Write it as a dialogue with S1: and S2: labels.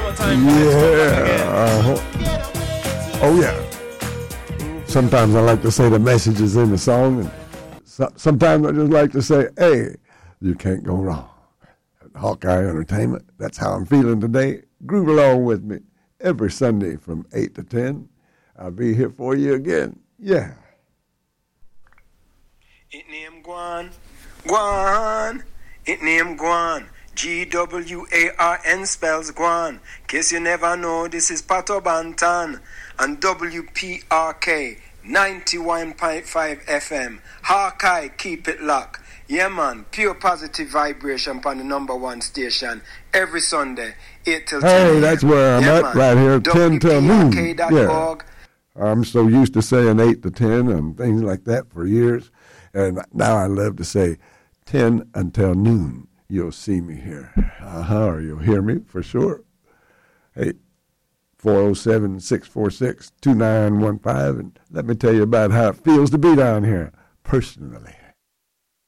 S1: Oh, yeah. Sometimes I like to say the messages in the song, and sometimes I just like to say, hey, you can't go wrong. Hawkeye Entertainment, that's how I'm feeling today. Groove along with me every Sunday from 8 to 10. I'll be here for you again. Yeah.
S2: It name Guan. Guan. It name Guan. G-W-A-R-N spells Guan. Case you never know, this is Pato Bantan and WPRK 91.5 FM. Hawkeye, keep it locked. Yeah, man, pure positive vibration on the number one station every Sunday, 8 till 10.
S1: Hey, that's where I'm at, man. Right here, 10 till noon. Yeah. I'm so used to saying 8 to 10 and things like that for years. And now I love to say 10 until noon. You'll see me here. Or you'll hear me for sure. Hey, 407-646-2915. And let me tell you about how it feels to be down here personally.